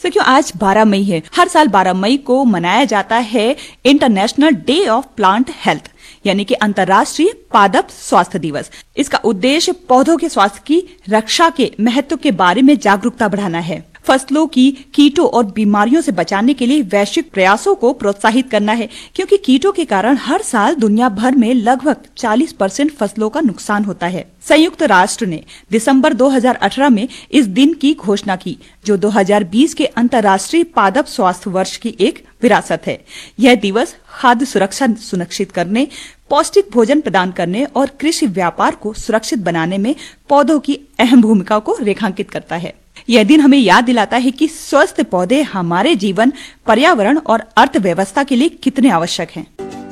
क्यों आज 12 मई है। हर साल 12 मई को मनाया जाता है international day of plant health, यानी कि अंतर्राष्ट्रीय पादप स्वास्थ्य दिवस। इसका उद्देश्य पौधों के स्वास्थ्य की रक्षा के महत्व के बारे में जागरूकता बढ़ाना है, फसलों की कीटों और बीमारियों से बचाने के लिए वैश्विक प्रयासों को प्रोत्साहित करना है, क्योंकि कीटों के कारण हर साल दुनिया भर में लगभग 40% फसलों का नुकसान होता है। संयुक्त राष्ट्र ने दिसंबर 2018 में इस दिन की घोषणा की, जो 2020 के अंतर्राष्ट्रीय पादप स्वास्थ्य वर्ष की एक विरासत है। यह दिवस खाद्य सुरक्षा सुनिश्चित करने, पौष्टिक भोजन प्रदान करने और कृषि व्यापार को सुरक्षित बनाने में पौधों की अहम भूमिका को रेखांकित करता है। यह दिन हमें याद दिलाता है कि स्वस्थ पौधे हमारे जीवन, पर्यावरण और अर्थव्यवस्था के लिए कितने आवश्यक हैं।